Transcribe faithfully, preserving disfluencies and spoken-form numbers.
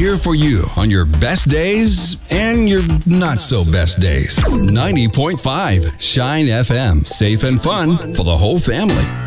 here for you on your best days and your not so best days. ninety point five Shine F M. Safe and fun for the whole family.